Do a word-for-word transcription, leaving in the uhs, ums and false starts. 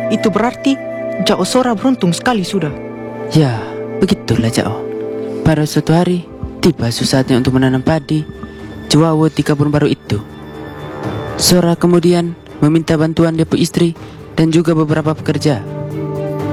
Itu berarti Jao Sora beruntung sekali sudah. Ya, begitulah Jao. Pada suatu hari, tiba saatnya untuk menanam padi Juawo di kebun baru itu. Sora kemudian meminta bantuan Depo istri dan juga beberapa pekerja